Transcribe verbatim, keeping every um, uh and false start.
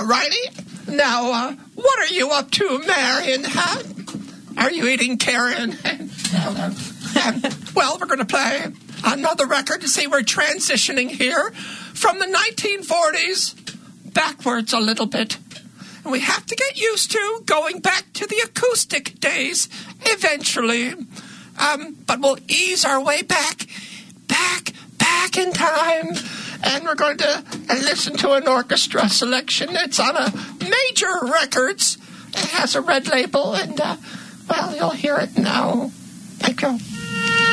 All righty. Now, uh, what are you up to, Marion? Huh? Are you eating carrion? Well, we're going to play another record. You see, we're transitioning here from the nineteen forties backwards a little bit. And we have to get used to going back to the acoustic days eventually. Um, but we'll ease our way back, back, back in time. And we're going to listen to an orchestra selection. It's on a Major Records. It has a red label, and, uh, well, you'll hear it now. Thank you.